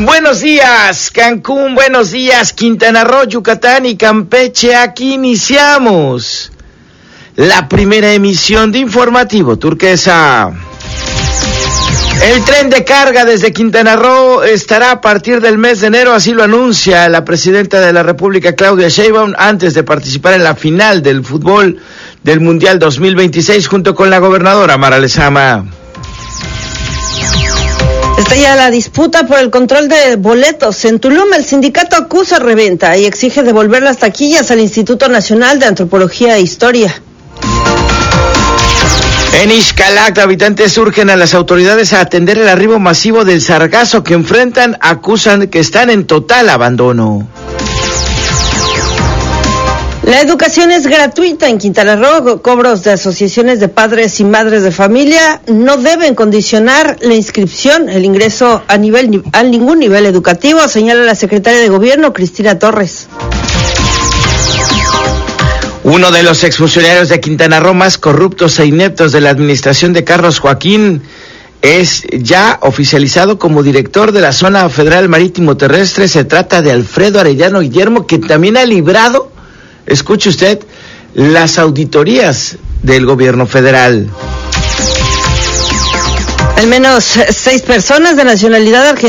Buenos días, Cancún, buenos días, Quintana Roo, Yucatán y Campeche. Aquí iniciamos la primera emisión de Informativo Turquesa. El tren de carga desde Quintana Roo estará a partir del mes de enero, así lo anuncia la presidenta de la República, Claudia Sheinbaum, antes de participar en la final del fútbol del Mundial 2026 junto con la gobernadora Mara Lezama. Está ya la disputa por el control de boletos. En Tulum, el sindicato acusa reventa y exige devolver las taquillas al Instituto Nacional de Antropología e Historia. En Xcalac, habitantes urgen a las autoridades a atender el arribo masivo del sargazo que enfrentan, acusan que están en total abandono. La educación es gratuita en Quintana Roo. Cobros de asociaciones de padres y madres de familia no deben condicionar la inscripción, el ingreso a ningún nivel educativo, señala la secretaria de Gobierno, Cristina Torres. Uno de los exfuncionarios de Quintana Roo más corruptos e ineptos de la administración de Carlos Joaquín es ya oficializado como director de la Zona Federal Marítimo Terrestre. Se trata de Alfredo Arellano Guillermo, que también ha librado, escuche usted, las auditorías del gobierno federal. Al menos 6 personas de nacionalidad argentina